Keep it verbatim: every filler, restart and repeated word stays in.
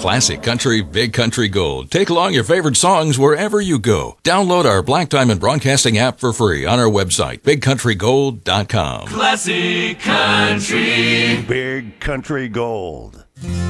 Classic country, big country gold. Take along your favorite songs wherever you go. Download our Black Diamond Broadcasting app for free on our website, big country gold dot com. Classic country. Big Country Gold.